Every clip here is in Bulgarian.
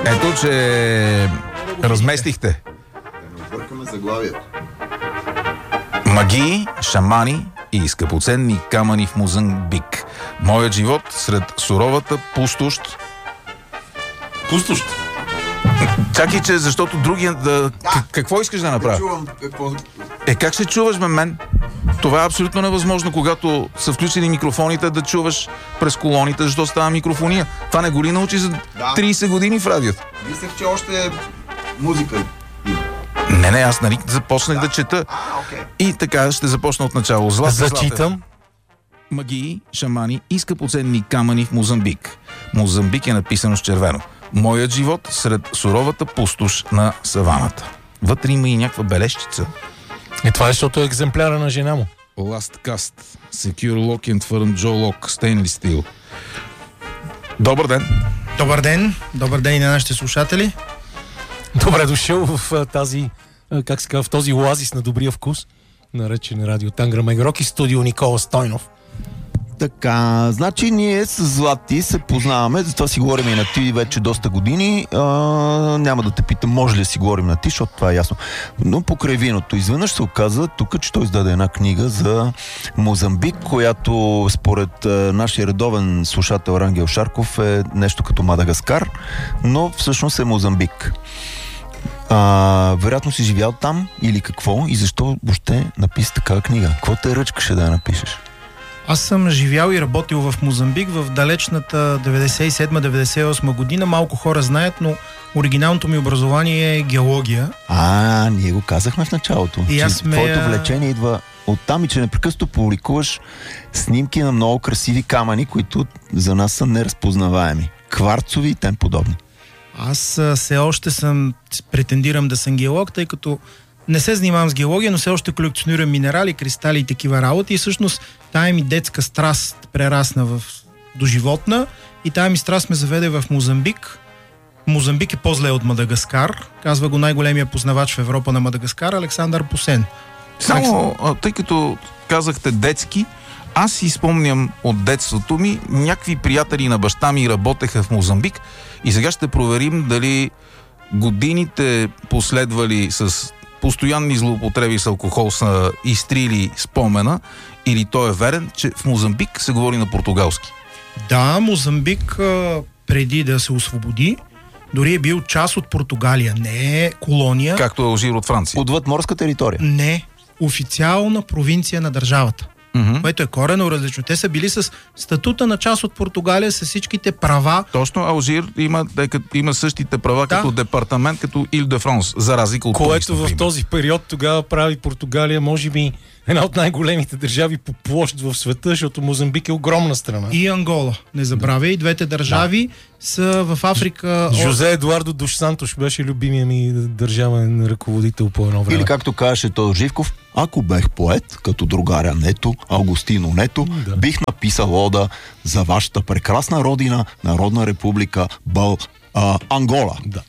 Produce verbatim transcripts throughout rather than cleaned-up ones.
Ето, че разместихте. Да не объркаме заглавието. Магии, шамани и скъпоценни камъни в Мозамбик. Моят живот сред суровата пустош. Пустош? Чакай, че защото другия... Да... К- какво искаш да направя? Не чувам какво... Е, как се чуваш, бе, мен? Това е абсолютно невъзможно, когато са включени микрофоните, да чуваш през колоните, защо става микрофония. Това не го ли научи за трийсет години в радиото? Мислех, че още музика има. Не, не, аз нали започнах да, да чета. А, окей. И така ще започна от начало. Златко Зачитам. Златев. Магии, шамани и скъпоценни камъни в Мозамбик. Мозамбик е написано с червено. Моят живот сред суровата пустош на саваната. Вътре има и някаква бележчица. И това е, защото е екземпляра на жена му. Last Cast, Secure Lock and Firm Joe Lock, Stainless Steel. Добър ден! Добър ден! Добър ден и на нашите слушатели. Добре дошъл в а, тази, а, как се казва, в този оазис на добрия вкус, наречен Радио Тангра Мегрок и студио Никола Стойнов. Така, значи ние с Злати се познаваме, затова си говорим и на ти вече доста години. А, няма да те питам, може ли да си говорим на ти, защото това е ясно. Но покрай виното. Изведнъж се оказа тук, че той издаде една книга за Мозамбик, която според а, нашия редовен слушател Рангел Шарков е нещо като Мадагаскар, но всъщност е Мозамбик. А, вероятно си живял там или какво и защо въобще написа такава книга? Какво те ръчкаше да я напишеш? Аз съм живял и работил в Мозамбик в далечната деветдесет и седма деветдесет и осма година. Малко хора знаят, но оригиналното ми образование е геология. А, ние го казахме в началото. И че аз сме... твоето влечение идва оттам и че непрекъснато публикуваш снимки на много красиви камъни, които за нас са неразпознаваеми. Кварцови и тем подобни. Аз все още съм, претендирам да съм геолог, тъй като не се занимавам с геология, но все още колекционирам минерали, кристали и такива работи. И всъщност тая ми детска страст прерасна в доживотна и тая ми страст ме заведе в Мозамбик. Мозамбик е по-зле от Мадагаскар. Казва го най-големия познавач в Европа на Мадагаскар Александър Посен. Само, а, тъй като казахте детски, аз си спомням от детството ми, някакви приятели на баща ми работеха в Мозамбик и сега ще проверим дали годините последвали с постоянни злоупотреби с алкохол са изтрили спомена или той е верен, че в Мозамбик се говори на португалски. Да, Мозамбик преди да се освободи, дори е бил част от Португалия, не е колония. Както е Алжир от Франция. Отвъд морска територия. Не, официална провинция на държавата. Mm-hmm. Което е коренно различно. Те са били с статута на част от Португалия, с всичките права. Точно, Алжир има, има същите права да. Като департамент, като Ил де Франс, за разлика от което Тунис, в този период тогава прави Португалия, може би, една от най-големите държави по площ в света, защото Мозамбик е огромна страна. И Ангола. Не забравяй, и двете държави да. Са в Африка. Жозе Едуардо Дош Сантош беше любимия ми държавен ръководител по едно време. Или както казваше Тодор Живков, ако бех поет, като другаря Нето, Августино Нето, да. Бих написал ода за вашата прекрасна родина, Народна република Бъл... А, Ангола. Да.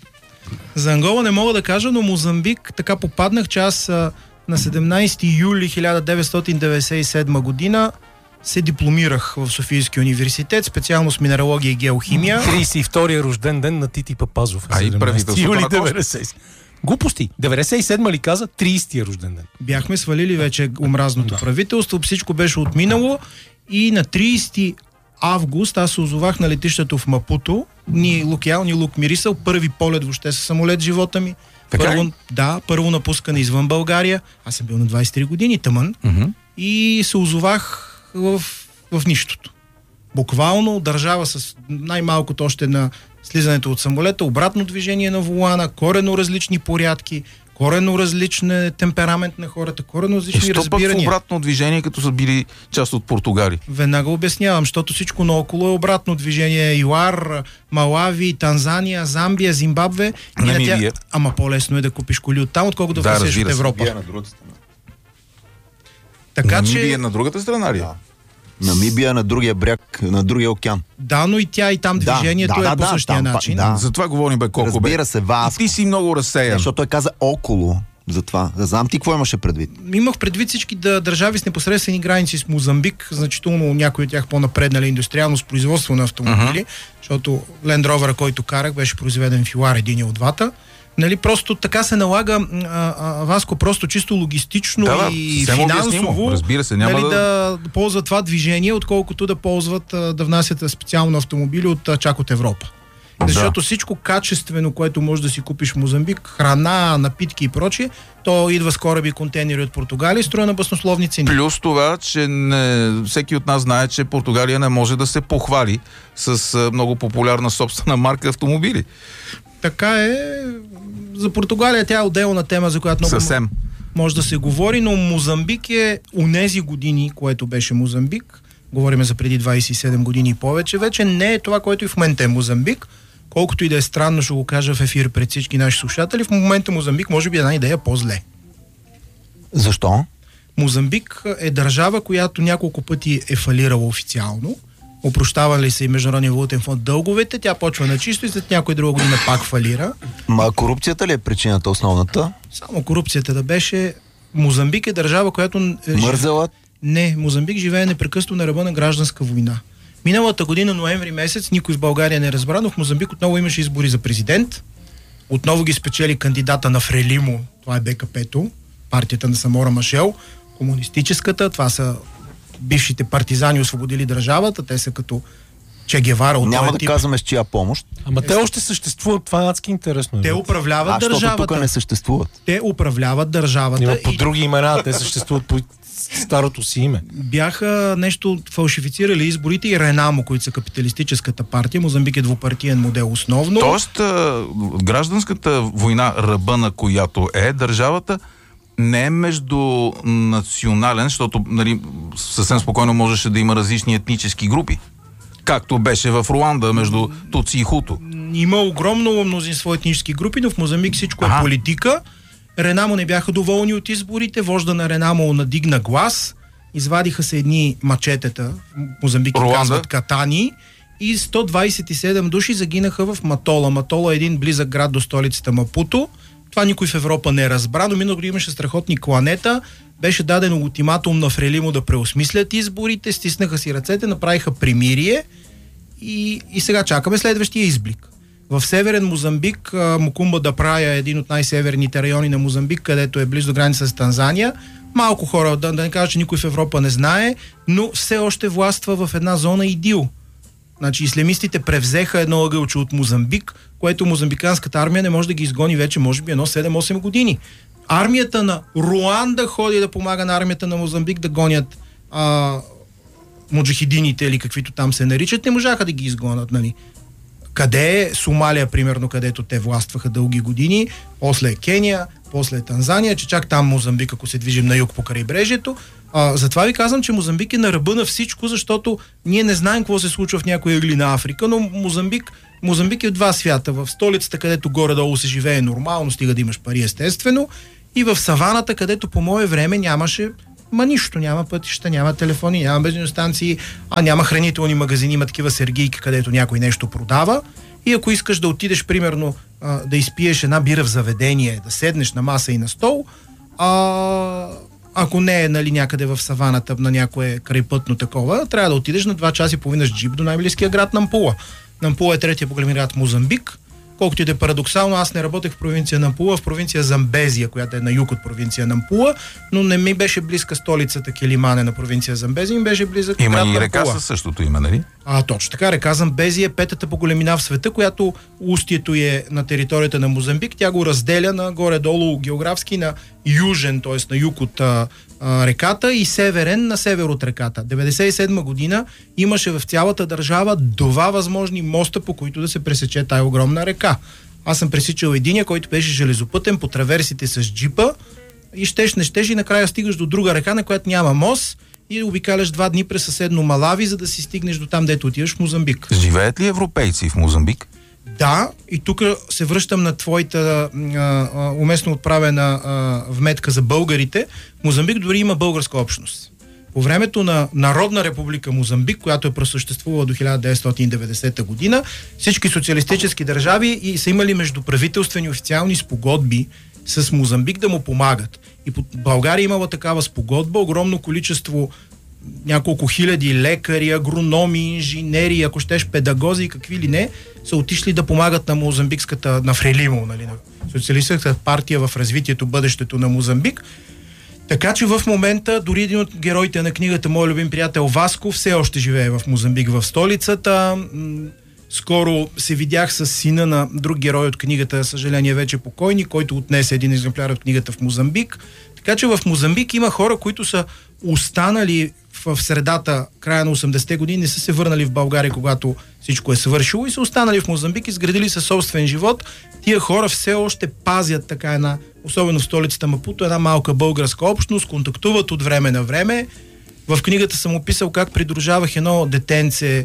За Ангола не мога да кажа, но Мозамбик така попаднах, че аз на седемнайсети юли хиляда деветстотин деветдесет и седма година се дипломирах в Софийския университет, специално с минералогия и геохимия. трийсет и втория рожден ден на Тити Папазов. А и правителството на деветдесет. Глупости. деветдесет и седма ли каза? трийсетия рожден ден. Бяхме свалили вече омразното да. правителство, всичко беше отминало и на трийсети август аз се озовах на летището в Мапуто. Ни Лукял, ни Лук Мирисъл, първи полет въобще със самолет в живота ми. Първо, да, първо напускане извън България. Аз съм бил на двайсет и три години, тъмън. Mm-hmm. И се озовах в, в нищото. Буквално държава с най-малкото още на слизането от самолета, обратно движение на волана, коренно различни порядки, коренно различен темперамент на хората, коренно различни е, разбирания. В обратно движение, като са били част от Португалия? Веднага обяснявам, защото всичко наоколо е обратно движение. ЮАР, Малави, Танзания, Замбия, Зимбабве. Намибия. Тя... Ама по-лесно е да купиш коли оттам, отколкото да, да влезеш от Европа. Намибия на другата страна. Така, Намибия че... на другата страна ли? Да. Намибия на другия бряг, на другия океан. Да, но и тя и там движението да, да, е по да, същия там, начин. да. За това говорим, бе, колко бе. Разбира се, Васко. И ти си много разсеян. Защото той каза около. за това. Знам ти какво имаше предвид. Имах предвид всички да, държави с непосредствени граници с Мозамбик, значително някои от тях по-напреднали индустриално с производство на автомобили, uh-huh. защото Land Rover, който карах, беше произведен в ЮАР, един от двата. Нали, просто така се налага, а, а, Васко, просто чисто логистично да, и финансово, разбира се, няма нали, да... да ползват това движение, отколкото да ползват, да внасят специално автомобили от чак от Европа. Защото да. Всичко качествено, което може да си купиш в Мозамбик, храна, напитки и прочие, то идва с кораби и контейнери от Португалия и строя на баснословни цени. Плюс това, че не, всеки от нас знае, че Португалия не може да се похвали с много популярна собствена марка автомобили. Така е. За Португалия тя е отделна тема, за която много Съвсем. може да се говори, но Мозамбик е унези години, което беше Мозамбик, говорим за преди двайсет и седем години и повече, вече не е това, което и в момента е Мозамбик. Колкото и да е странно, ще го кажа в ефир пред всички наши слушатели, в момента Мозамбик може би една идея по-зле. Защо? Мозамбик е държава, която няколко пъти е фалирала официално. Опрощавали се и Международния валутен фонд дълговете, тя почва на чисто и след някой друга година пак фалира. Ма корупцията ли е причината основната? Само корупцията да беше. Мозамбик е държава, която... Мързела? Не, Мозамбик живее непрекъснато на ръба на гражданска война. Миналата година, ноември месец, никой в България не разбра, но в Мозамбик отново имаше избори за президент. Отново ги спечели кандидата на Фрелимо, това е БКП-то, партията на Самора Машел, комунистическата, това са бившите партизани освободили държавата, те са като Че Гевара от Няма този да тип. казваме с чия помощ. Ама е, те още съществуват, това е адски интересно. Те управляват а, държавата. тук не съществуват. Те управляват държавата. Има по и... други имена, те съществуват по старото си име. Бяха нещо фалшифицирали изборите и Ренамо, които са капиталистическата партия. Мозамбик е двупартиен модел основно. Тоест, гражданската война, ръба на която е държавата, не е междунационален, защото нали, съвсем спокойно можеше да има различни етнически групи. Както беше в Руанда между туци и хуту. Има огромно мнозинство етнически групи, но в Мозамбик всичко Ага. е политика. Ренамо не бяха доволни от изборите, вожда на Ренамо надигна глас, извадиха се едни мачетета, Мозамбик Руанда. казват катани, и сто двайсет и седем души загинаха в Матола. Матола е един близък град до столицата Мапуто. Това никой в Европа не разбра, но миналото имаше страхотни кланета. Беше даден ултиматум на Фрелимо да преосмислят изборите, стиснаха си ръцете, направиха примирие и, и сега чакаме следващия изблик. В северен Мозамбик, Мукумба да Прая е един от най-северните райони на Мозамбик, където е близо до граница с Танзания. Малко хора, да, да не кажа, че никой в Европа не знае, но все още властва в една зона ИДИЛ. Значи ислямистите превзеха едно ъгълче от Мозамбик, което мозамбиканската армия не може да ги изгони вече, може би, едно седем-осем години. Армията на Руанда ходи да помага на армията на Мозамбик да гонят а, муджахидините или каквито там се наричат. Не можаха да ги изгонят, нали? Къде е Сомалия, примерно, където те властваха дълги години, после е Кения, после е Танзания, че чак там Мозамбик, ако се движим на юг по крайбрежието. А, затова ви казвам, че Мозамбик е на ръба на всичко, защото ние не знаем какво се случва в някои ъгли на Африка, но Мозамбик, Мозамбик е в два свята. В столицата, където горе-долу се живее нормално, стига да имаш пари естествено, и в саваната, където по мое време нямаше ма нищо, няма пътища, няма телефони, няма бензиностанции, а няма хранителни магазини, има такива сергийки, където някой нещо продава. И ако искаш да отидеш, примерно, а, да изпиеш една бира в заведение, да седнеш на маса и на стол, а, ако не е нали, някъде в саваната на някое крайпътно такова, трябва да отидеш на два часа и половина с джип до най-близкия град Нампула. Нампула е третия по големина град Мозамбик. Колкото и да е парадоксално, аз не работех в провинция Нампула, в провинция Замбезия, която е на юг от провинция Нампула, но не ми беше близка столицата Келимане на провинция Замбезия, ми беше близък Има град и река Нампула. със същото име, нали? А, точно така. Река Замбезия е петата по големина в света, която устието е на територията на Мозамбик. Тя го разделя на горе-долу географски на южен, т.е. на юг от а, а, реката и северен на север от реката. деветдесет и седма година имаше в цялата държава два възможни моста, по които да се пресече тая огромна река. Аз съм пресичал единия, който беше железопътен по траверсите с джипа и щеш, не щеш и накрая стигаш до друга река, на която няма мост и обикаляш два дни през съседно Малави, за да си стигнеш до там, дето отиваш в Мозамбик. Живеят ли европейци в Мозамбик? Да, и тук се връщам на твоята а, а, уместно отправена а, вметка за българите. В Мозамбик дори има българска общност. По времето на Народна република Мозамбик, която е просъществувала до хиляда деветстотин и деветдесета година, всички социалистически държави и са имали междуправителствени официални спогодби с Мозамбик да му помагат. И по България имала такава спогодба, огромно количество, няколко хиляди лекари, агрономи, инженери, ако щеш педагози и какви ли не, са отишли да помагат на Мозамбикската, на Фрелимо, нали, на социалистическата партия в развитието, бъдещето на Мозамбик. Така че в момента дори един от героите на книгата, мой любим приятел Васко, все още живее в Мозамбик, в столицата. Скоро се видях с сина на друг герой от книгата, съжаление вече покойни, който отнесе един екземпляр от книгата в Мозамбик. Така че в Мозамбик има хора, които са останали в средата, края на осемдесетте години, не са се върнали в България, когато всичко е свършило и са останали в Мозамбик, изградили със собствен живот. Тия хора все още пазят така една, особено в столицата Мапуто, една малка българска общност, контактуват от време на време. В книгата съм описал как придружавах едно детенце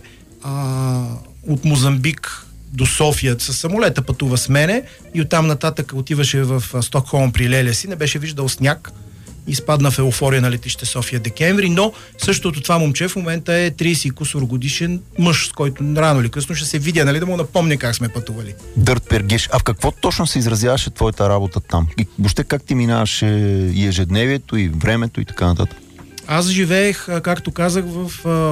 а, от Мозамбик до София с самолета, пътува с мене и оттам нататък отиваше в Стокхолм при леля си, не беше виждал сняг. Изпадна в еуфория на летище София декември, но същото това момче в момента е трийсет и кусор годишен мъж, с който рано или късно ще се видя, нали, да му напомня как сме пътували. Дърт Пергеш, а в какво точно се изразяваше твоята работа там? И въобще как ти минаваше и ежедневието, и времето, и така нататък? Аз живеех, както казах, в,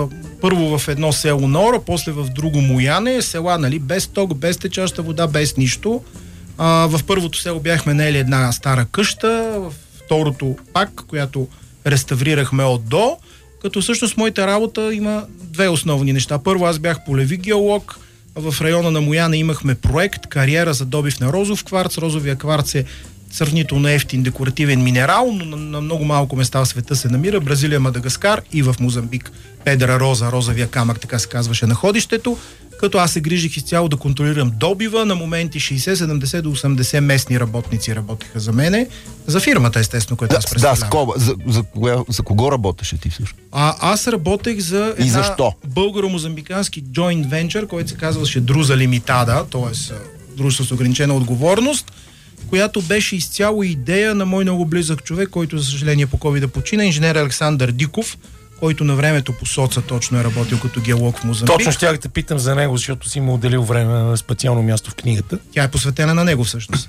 първо в едно село Нора, после в друго Мояне, села, нали, без ток, без течаща вода, без нищо. А, в първото село бяхме наели една стара къща, в второто пак, която реставрирахме от до, като всъщност моята работа има две основни неща. Първо, аз бях полеви геолог, в района на Мояна имахме проект, кариера за добив на розов кварц. Розовия кварц е сравнително ефтин декоративен минерал, но на, на много малко места в света се намира. Бразилия, Мадагаскар и в Мозамбик. Педра роза, розовия камък, така се казваше находището. Като аз се грижих изцяло да контролирам добива, на моменти шейсет, седемдесет до осемдесет местни работници работеха за мене. За фирмата, естествено, която да, аз представлявам. Да, скоба. За, за, кога, за кого работеше ти всъщност? А, аз работех за една българо-мозамбикански joint venture, който се казваше Друза Лимитада, т.е. дружество с ограничена отговорност, която беше изцяло идея на мой много близък човек, който, за съжаление, по ковид да почина, инженер Александър Диков, който на времето по соца точно е работил като геолог в Мозамбик. Точно щях да питам за него, защото си му отделил време на специално място в книгата. Тя е посветена на него всъщност.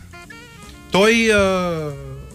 Той а,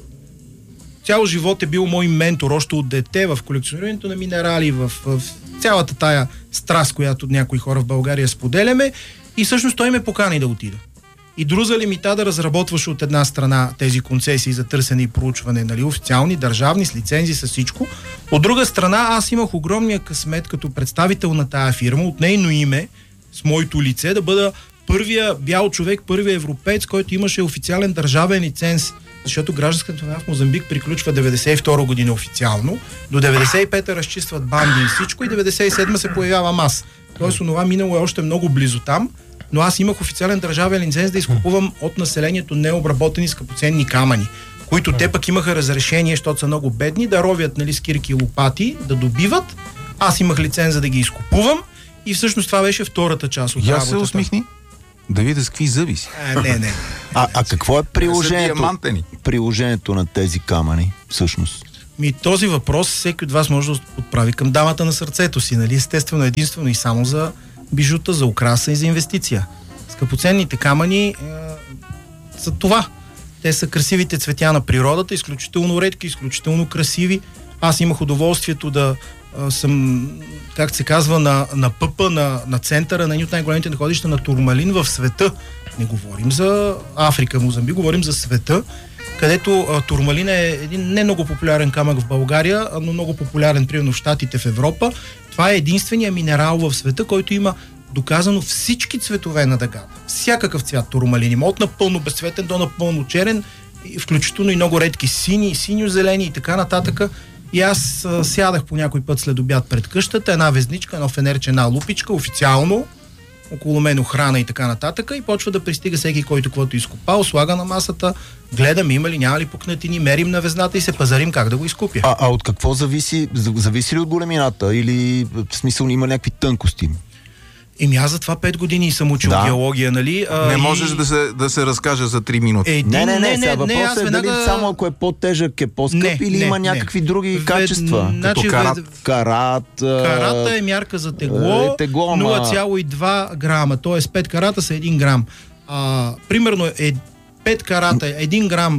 цял живот е бил мой ментор, още от дете в колекционирането на минерали, в, в цялата тая страст, която някои хора в България споделяме, и всъщност той ме покани да отида. И Друза Лимитада разработваше от една страна тези концесии за търсене и проучване, нали, официални, държавни, с лицензии, с всичко. От друга страна, аз имах огромния късмет като представител на тая фирма, от нейно име, с моето лице, да бъда първия бял човек, първия европеец, който имаше официален държавен лиценз, защото гражданската война в Мозамбик приключва деветдесет и втора година официално, до деветдесет и пета разчистват банди и всичко и деветдесет и седма се появявам аз. Тоест, онова минало е още много близо там, но аз имах официален държавен лиценз да изкупувам от населението необработени скъпоценни камъни, които те пък имаха разрешение, защото са много бедни, да ровят, нали, с кирки и лопати, да добиват. Аз имах лиценза да ги изкупувам и всъщност това беше втората част от Я работата. се усмихни, да видя с какви зъби си. А, не, не. А, а какво е приложението, диамантени. приложението на тези камъни, всъщност? Ми, този въпрос всеки от вас може да отправи към дамата на сърцето си, нали? Естествено, единствено и само за бижута, за украса и за инвестиция. Скъпоценните камъни е, са това. Те са красивите цветя на природата, изключително редки, изключително красиви. Аз имах удоволствието да а, съм, как се казва, на, на пъпа, на, на центъра на едни от най-големите находища на турмалин в света. Не говорим за Африка, Мозамбик, говорим за света, където а, турмалин е един не много популярен камък в България, но много популярен, примерно в Щатите, в Европа. Това е единствения минерал в света, който има доказано всички цветове на дъгата. Всякакъв цвят турмалин има, от напълно безцветен до напълно черен, включително и много редки сини, синьо-зелени и така нататък. И аз а, сядах по някой път след обяд пред къщата, една везничка, едно фенерче, една лупичка, официално, около мен охрана и така нататък, и почва да пристига всеки, който каквото изкопал, слага на масата, гледам има ли, няма ли пукнатини, мерим на везната и се пазарим как да го изкупя. А, а от какво зависи? Зависи ли от големината или в смисъл има някакви тънкости? Еми аз за това пет години съм учил Да. геология, нали? А, Не и... можеш да се, да се разкаже за три минути. Един, Не, не, не, не, сега не, въпросът аз е веднага... дали само ако е по-тежък е по-скъп Не, или не, има не. някакви други Вед- качества. Значи, карат. вед- Карат. Карата е мярка за тегло, е, тегло, ама- нула цяло и два грама, т.е. пет карата са един грам. А, примерно е пет карата, един грам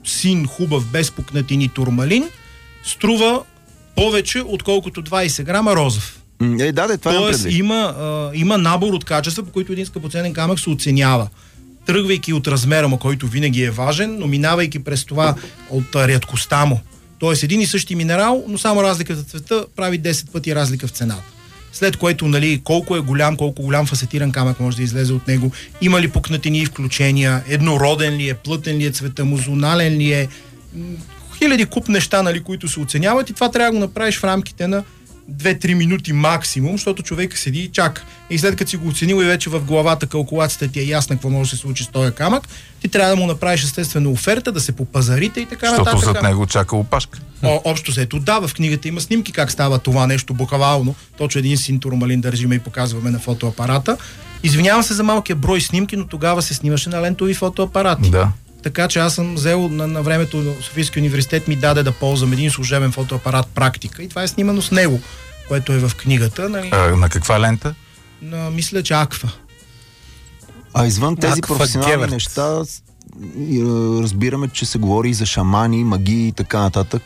син хубав, без пукнатини турмалин, струва повече, отколкото двайсет грама розов. Е, да, да, това Тоест има, а, има набор от качества, по които един скъпоценен камък се оценява. Тръгвайки от размера му, който винаги е важен, но минавайки през това от а, рядкостта му. Тоест един и същи минерал, но само разликата в цвета прави десет пъти разлика в цената. След което, нали, колко е голям, колко голям фасетиран камък може да излезе от него, има ли пукнатини и включения, еднороден ли е, плътен ли е цвета му, зонален ли е, хиляди куп неща, нали, които се оценяват, и това трябва да го направиш в рамките на две-три минути максимум, защото човек седи и чака. И след като си го оценил и вече в главата калкулацията ти е ясна какво може да се случи с този камък, ти трябва да му направиш естествено оферта, да се попазарите и така нататък. Защото зад него чака опашка. О, общо взето, да, в книгата има снимки как става това нещо буквално. Точно един син турмалин държиме и показваме на фотоапарата. Извинявам се за малкия брой снимки, но тогава се снимаше на лентови фотоапарати. Да. Така че аз съм взел на, на времето на Софийския университет ми даде да ползвам един служебен фотоапарат практика и това е снимано с него, което е в книгата. Нали? А, на каква лента? На, мисля, че Аква. А извън тези Аква професионални Геверт. неща, разбираме, че се говори и за шамани, магии и така нататък.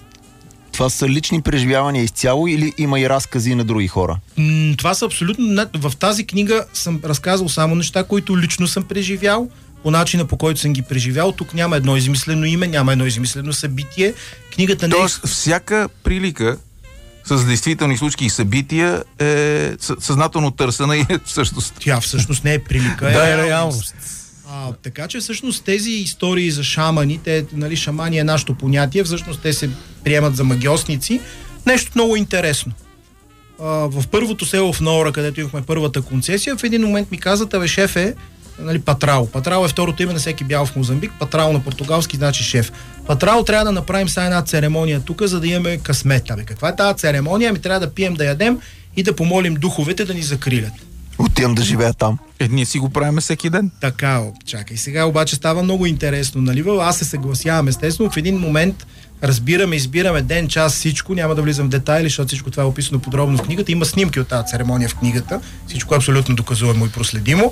Това са лични преживявания изцяло или има и разкази на други хора? М, това са абсолютно... В тази книга съм разказал само неща, които лично съм преживял, по начина, по който съм ги преживял. Тук няма едно измислено име, няма едно измислено събитие. Книгата не е... Тоест, всяка прилика с действителни случки и събития е съзнателно търсена и е всъщност... Тя всъщност не е прилика. Да, е реалност. А, така че всъщност тези истории за шамани, те, нали, шамани е нашето понятие, всъщност те се приемат за магиосници. Нещо много интересно. А, в първото село в Ноора, където имахме първата концесия, в един момент ми казат, абе, шеф е, нали, Патрао. Патрао е второто име на всеки бял в Мозамбик. Патрао на португалски значи шеф. Патрао трябва да направим сега една церемония тук, за да имаме късмет. Абе, каква е тази церемония? Ами трябва да пием, да ядем и да помолим духовете да ни закрилят. Отивам да живея там. Е, ние си го правим всеки ден. Така, чакай. Сега обаче става много интересно, нали? Аз се съгласявам, естествено. В един момент разбираме, избираме ден, час, всичко. Няма да влизам в детайли, защото всичко това е описано подробно в книгата. Има снимки от тази церемония в книгата. Всичко е абсолютно доказуемо и проследимо.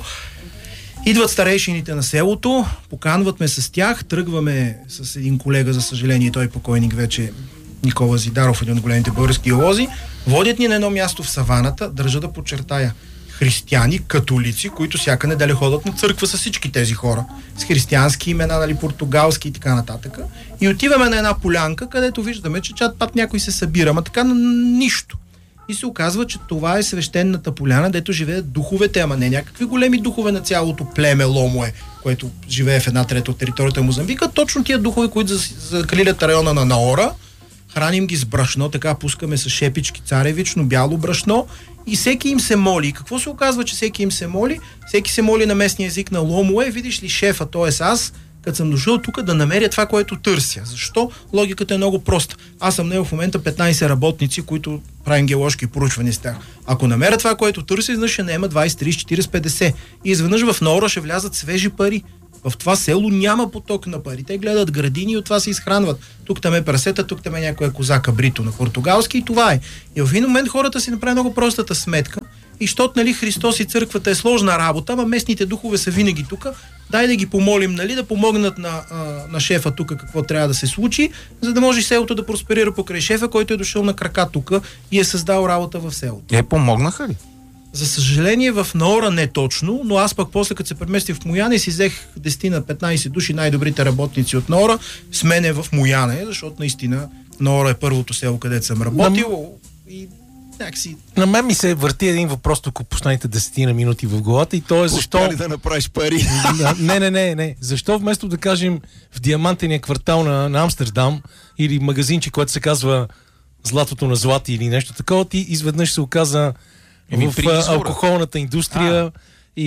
Идват старейшините на селото, поканват ме с тях, тръгваме с един колега, за съжаление, той покойник вече, Никола Зидаров, един от големите български геолози. Водят ни на едно място в саваната, държа да подчертая, християни, католици, които всяка неделя ходят на църква с всички тези хора. С християнски имена, нали, португалски и така нататък. И отиваме на една полянка, където виждаме, че чат пат някой се събира, ама така на нищо. И се оказва, че това е свещената поляна, дето живеят духовете, ама не някакви големи духове на цялото племе Ломое, което живее в една трета от територията на Мозамбика. Точно тия духове, които закрилят района на Наора. Храним ги с брашно, така пускаме с шепички царевично, бяло брашно и всеки им се моли. И какво се оказва, че всеки им се моли? Всеки се моли на местния език на Ломое. Видиш ли, шефа, т.е. аз, като съм дошъл тук да намеря това, което търся. Защо? Логиката е много проста. Аз съм наел в момента петнайсет работници, които правим геоложки поручвания с тях. Ако намеря това, което търся, изведнъж ще наема двайсет, трийсет, четирийсет, петдесет. И изведнъж в Ноора ще влязат свежи пари. В това село няма поток на пари. Те гледат градини и от това се изхранват. Тук там е прасета, тук там е някоя коза кабрито на португалски и това е. И в един момент хората си направят много простата сметка. И щото, нали, Христос и църквата е сложна работа, ама местните духове са винаги тук. Дай да ги помолим, нали, да помогнат на, а, на шефа тук какво трябва да се случи, за да може селото да просперира покрай шефа, който е дошъл на крака тук и е създал работа в селото. Е, помогнаха ли? За съжаление в Ноора не точно, но аз пък после като се преместих в Мояне си взех десет на петнайсет души най-добрите работници от Ноора с мене в Мояне, защото наистина Ноора е първото село, където съм работил и някакси... На мен ми се върти един въпрос тук последните десетина минути в главата и то е защо... Успя ли да направиш пари? Не, не, не, не. Защо вместо да кажем в диамантения квартал на, на Амстердам или магазинче, което се казва Златото на злати или нещо такова, ти изведнъж се оказа Еми, в а, алкохолната индустрия а.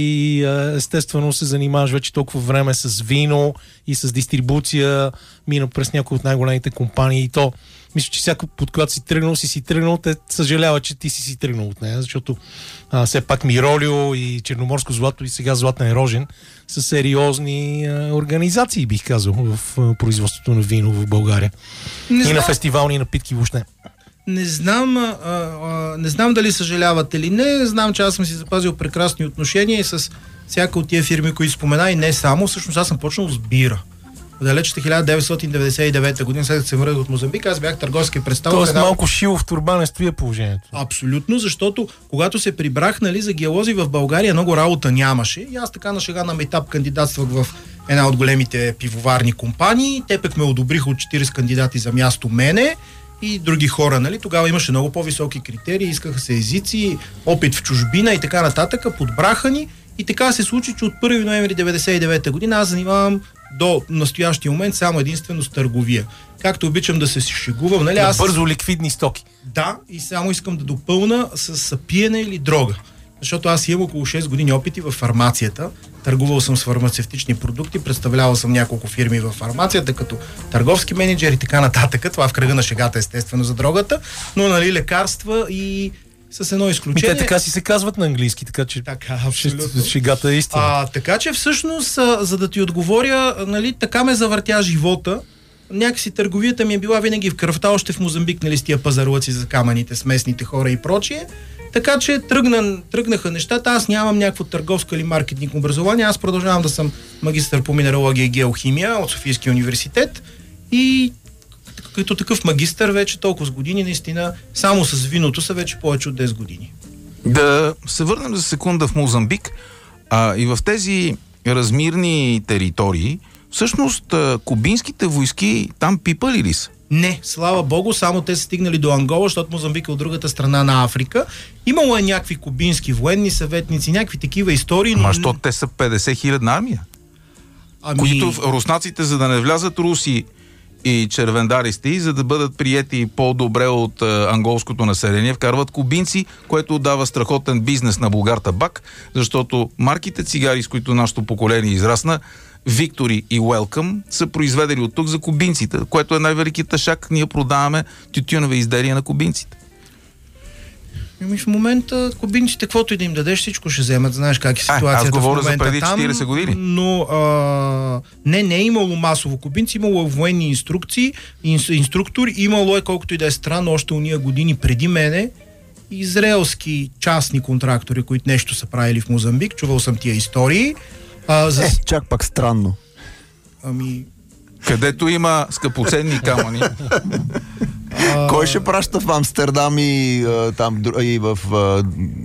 и а, естествено се занимаваш вече толкова време с вино и с дистрибуция, мина през някои от най-големите компании и то мисля, че всяко под която си тръгнал, си си тръгнал, те съжалява, че ти си си тръгнал от нея, защото а, все пак Миролио и Черноморско злато и сега Златен Рожен са сериозни а, организации, бих казал, в а, производството на вино в България. Не и знам. На фестивални напитки въобще. Не знам, а, а, не знам дали съжаляват или не, знам, че аз съм си запазил прекрасни отношения и с всяка от тия фирми, които спомена и не само, всъщност аз съм почнал с бира. в далечната хиляда деветстотин деветдесет и девета година, след като се върнах от Мозамбик, аз бях търговски представител. Тоест една... малко шило в турба не стои положението. Абсолютно, защото когато се прибрах, нали, за геолози в България много работа нямаше. И аз така на шега на мейтап кандидатствах в една от големите пивоварни компании. Те пък ме одобриха от четиридесет кандидати за място мене и други хора, нали? Тогава имаше много по-високи критерии, искаха се езици, опит в чужбина и така нататък, подбраха ни и така се случи, че от първи ноември деветдесет и девета година аз занимавам до настоящия момент само единствено с търговия. Както обичам да се шегувам, нали? Аз... Бързо ликвидни стоки. Да, и само искам да допълна с пиене или дрога. Защото аз имам около шест години опити в фармацията. Търгувал съм с фармацевтични продукти, представлявал съм няколко фирми в фармацията, като търговски менеджер и така нататък. Това в кръга на шегата, естествено, за дрогата, но нали лекарства и с едно изключение. Те така си се казват на английски, така че така, абсолютно. Шегата е истина. А, така че всъщност, за да ти отговоря, нали, така ме завъртя живота. Някакси търговията ми е била винаги в кръвта, още в Мозамбик, нали, с тия пазарлъци за камъните, с местните хора и прочие. Така че тръгна, тръгнаха нещата. Аз нямам някакво търговско или маркетинг образование. Аз продължавам да съм магистър по минералогия и геохимия от Софийския университет. И като такъв магистър вече толкова с години, наистина, само с виното са вече повече от десет години. Да се върнем за секунда в Мозамбик. А, и в тези размирни територии, всъщност кубинските войски там пипали ли са? Не, слава богу, само те са стигнали до Ангола, защото Мозамбик е от другата страна на Африка. Имало е някакви кубински военни съветници, някакви такива истории. Ама що те са петдесет хилядна армия? Ами... Които руснаците, за да не влязат руси и червендаристи, за да бъдат приети по-добре от а, анголското население, вкарват кубинци, което дава страхотен бизнес на Булгартабак, защото марките цигари, с които нашето поколение израсна, Victory и Welcome, са произведени от тук за кубинците, което е най-великият тъшак. Ние продаваме тютюнови изделия на кубинците. Ами в момента кубинците, каквото и да им дадеш, всичко ще вземат. Знаеш как е ситуацията. А, аз говоря в момента за преди там, четиридесет години. Но а, не, не е имало масово кубинци, имало е военни инструкции, инс, инструктори, имало е, колкото и да е странно, още уния години преди мене, израелски частни контрактори, които нещо са правили в Мозамбик. Чувал съм тия истории. А, за... Е, чак пак странно. Ами... Където има скъпоценни камъни. А... Кой ще праща в Амстердам и а, там и в а,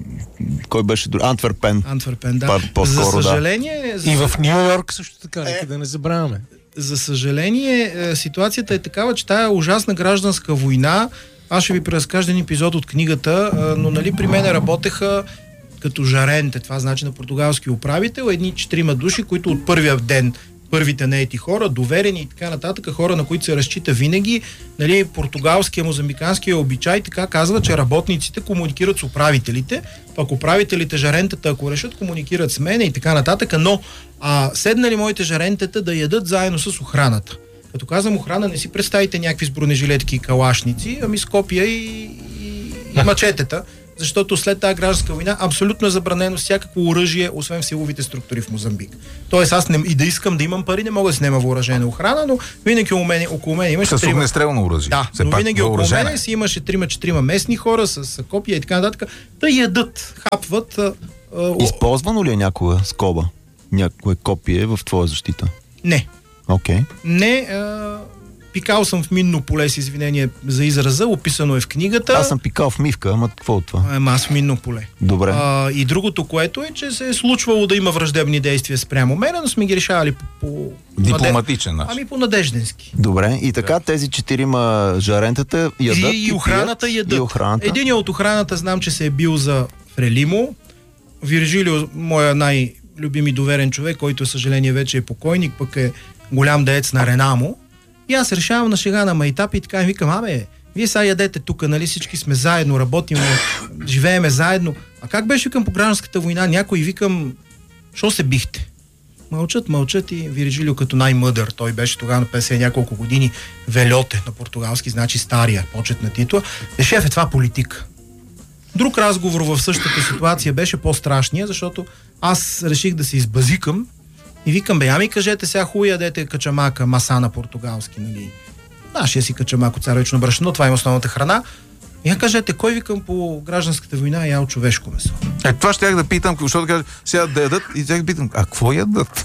кой беше друг? Антверпен. Антверпен, да. По-скоро, за съжаление... да. За... И в Ню Йорк също така, нека е... да не забравяме. За съжаление, ситуацията е такава, че тая ужасна гражданска война, аз ще ви преразкажа един епизод от книгата, но нали при мен работеха като жаренте, това значи на португалски управител, едни четирима души, които от първия ден, първите наети хора, доверени и така нататък, хора, на които се разчита винаги, нали, португалския, мозамбиканския обичай така казва, че работниците комуникират с управителите, пък управителите, жарентата, ако решат, комуникират с мене и така нататък, но а, седнали моите жарентата да ядат заедно с охраната. Като казвам охрана, не си представите някакви с бронежилетки и калашници, ами с копия и, и, и мачетета. Защото след тази гражданска война абсолютно е забранено всякакво оръжие, освен в силовите структури в Мозамбик. Тоест аз не, и да искам да имам пари, не мога да снема въоръжена охрана, но винаги около мен, около мен имаше... С огнестрелно оръжие. Да, но винаги около мен си имаше трима-четирима местни хора с, с копия и така нататък, да ядат, хапват. А, а, използвано ли е някога скоба? Някое копие в твоя защита? Не. Окей. Okay. Не, а, пикал съм в минно поле, с извинение за израза, описано е в книгата. Аз съм пикал в мивка, ама какво от това? Ама аз в минно поле. Добре. А, и другото, което е, че се е случвало да има враждебни действия спрямо мен, но сме ги решавали по... по дипломатичен начин. Ами по надежденски. Добре, и така да. Тези четирима жарентата ядат и, и охраната пият, ядат. И охраната. Един от охраната знам, че се е бил за Фрелимо. Виржилио, моя най-любими доверен човек, който, съжаление, вече е покойник, пък е голям деец на Ренамо. И аз решавам на шега на майтап и така и викам, абе, вие сега ядете тук, нали, всички сме заедно, работим, живееме заедно. А как беше, викам, по гражданската война, някой викам, що се бихте? Мълчат, мълчат и Виржилио като най-мъдър, той беше тогава на петдесет няколко години, Вельоте на португалски, значи стария, почетна титла. Е, шеф, е това политика. Друг разговор в същата ситуация беше по-страшния, защото аз реших да се избазикам и викам, бе, ами кажете сега хубаво ядете качамака, маса на португалски, нали? Нашия си качамак от царевично брашно, това е основната храна. И я кажете, кой, викам, по гражданската война е ял човешко месо? Е, това ще я да питам, защото кажа, сега да ядат и тях питам, а какво ядат?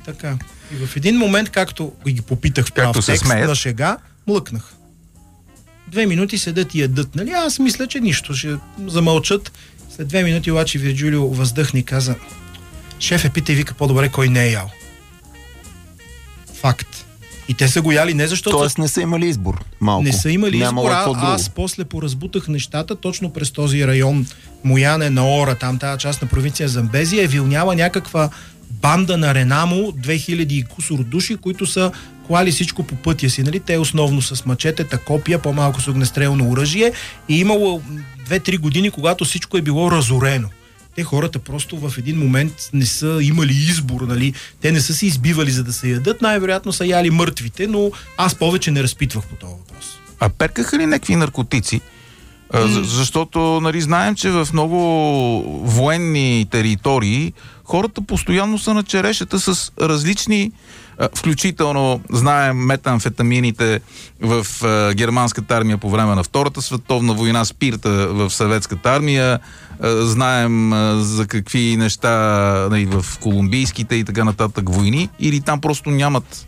Така. И в един момент, както ги попитах в прав Както се текст смеят. на шега, млъкнах. Две минути седят и ядат, нали? Аз мисля, че нищо, ще замълчат. След две минути обаче Вирджилио въздъхна и каза: шефе, питай, вика, по-добре кой не е ял. Факт. И те са го яли не защото... Тоест не са имали избор. Малко. Не са имали Нямало избор, какво а, друго. аз после поразбутах нещата, точно през този район Мояне на Ора, там тази част на провинция Замбезия, е вилняла някаква банда на Ренамо, две хиляди и кусор души, които са клали всичко по пътя си. Нали? Те основно с мачетета, копия, по-малко с огнестрелно оръжие, и имало две-три години, когато всичко е било разорено. Те хората просто в един момент не са имали избор, нали? Те не са се избивали за да се ядат, най-вероятно са яли мъртвите, но аз повече не разпитвах по този въпрос. А перкаха ли някакви наркотици? А, за- защото, нали, знаем, че в много военни територии хората постоянно са на черешата с различни, а, включително, знаем, метамфетамините в а, германската армия по време на Втората световна война, спирта в съветската армия, а, знаем а, за какви неща, нали, в колумбийските и така нататък войни, или там просто нямат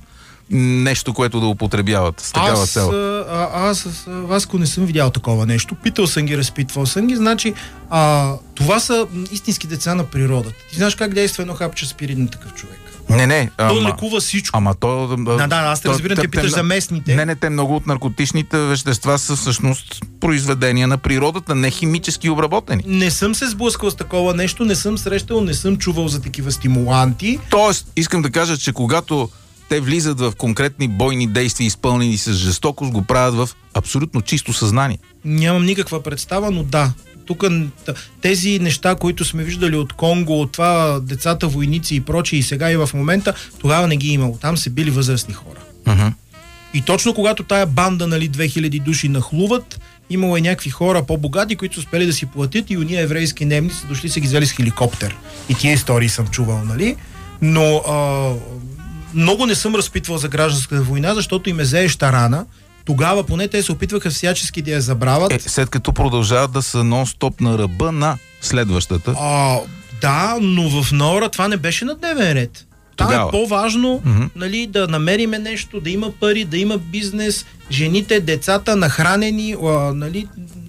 нещо, което да употребяват с такава аз, цел. а, аз с а, Васко не съм видял такова нещо. Питал съм ги, разпитвал съм ги. Значи, а, това са м, истински деца на природата. Ти знаеш как действа едно хапче спирин на такъв човек? Не, не. Той ама- лекува всичко. Ама то... Да, да, аз те то- разбирам, те питаш за местните. Не, не, те много от наркотичните вещества са всъщност произведения на природата, не химически обработени. Не съм се сблъскал с такова нещо, не съм срещал, не съм чувал за такива стимуланти. Тоест, искам да кажа, че когато те влизат в конкретни бойни действия, изпълнени с жестокост, го правят в абсолютно чисто съзнание. Нямам никаква представа, но да. Тук тези неща, които сме виждали от Конго, от това децата войници и прочие, и сега и в момента, тогава не ги е имало. Там са били възрастни хора. Uh-huh. И точно когато тая банда, нали, две хиляди души нахлуват, имало и някакви хора по-богати, които са успели да си платят, и уния еврейски немни са дошли, са ги взели с хеликоптер. И тия истории съм чувал, нали? Но а, много не съм разпитвал за гражданската война, защото им е зееща рана. Тогава поне те се опитваха всячески да я забравят. Е, след като продължават да са нон-стоп на ръба на следващата. А, да, но в Нора това не беше на дневен ред. Там Тогава. е по-важно, Мгм. нали, да намериме нещо, да има пари, да има бизнес, жените, децата нахранени, а, нали.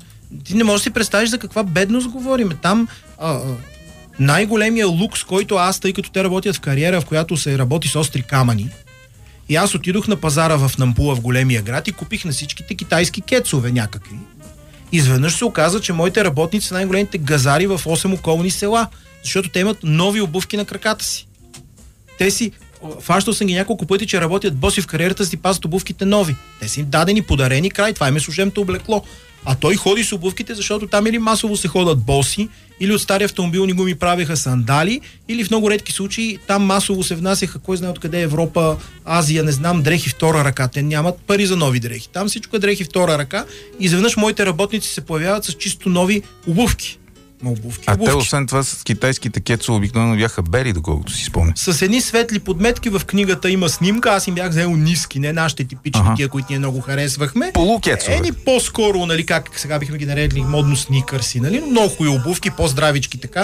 Ти не можеш да си представиш за каква бедност говорим. Там а, а, най-големия лукс, който аз, тъй като те работят в кариера, в която се работи с остри камъни, и аз отидох на пазара в Нампула, в големия град, и купих на всичките китайски кецове някакви. Изведнъж се оказа, че моите работници са най-големите газари в осем околни села, защото те имат нови обувки на краката си. Те си, фащал съм ги няколко пъти, че работят боси в кариерата си, пазят обувките нови. Те са им дадени, подарени, край, това им е служебното облекло. А той ходи с обувките, защото там или масово се ходят боси, или от стари автомобилни гуми правеха сандали, или в много редки случаи там масово се внасяха, кой знае откъде е Европа, Азия, не знам, дрехи втора ръка. Те нямат пари за нови дрехи. Там всичко е дрехи втора ръка и изведнъж моите работници се появяват с чисто нови обувки. Ма обувки, А обувки. те, освен това, с китайските кецове обикновено бяха бери, доколкото си спомня. С едни светли подметки, в книгата има снимка, аз им бях взел ниски, не нашите типични, Аха. тия, които ние много харесвахме. Полукецове. Ени по-скоро, нали, как сега бихме ги нарекли модно сникърси, нали, много хубави обувки, по-здравички така.